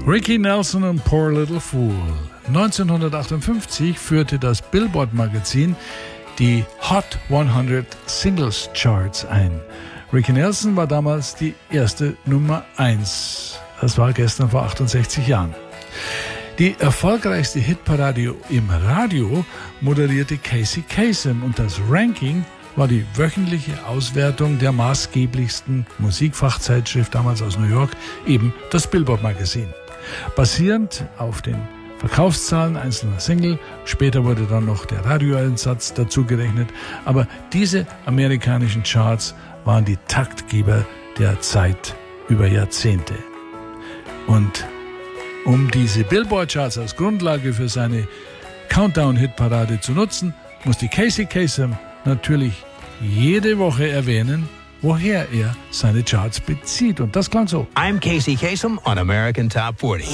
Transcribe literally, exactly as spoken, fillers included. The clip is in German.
Ricky Nelson und Poor Little Fool. neunzehnhundertachtundfünfzig führte das Billboard-Magazin die Hot hundert Singles Charts ein. Ricky Nelson war damals die erste Nummer eins. Das war gestern vor achtundsechzig Jahren. Die erfolgreichste Hitparade im Radio moderierte Casey Kasem und das Ranking war die wöchentliche Auswertung der maßgeblichsten Musikfachzeitschrift damals aus New York, eben das Billboard Magazin. Basierend auf den Verkaufszahlen einzelner Single, später wurde dann noch der Radioeinsatz dazu gerechnet, aber diese amerikanischen Charts waren die Taktgeber der Zeit über Jahrzehnte. Und um diese Billboard-Charts als Grundlage für seine Countdown-Hitparade zu nutzen, musste Casey Kasem natürlich jede Woche erwähnen, woher er seine Charts bezieht. Und das klang so. I'm Casey Kasem on American Top forty.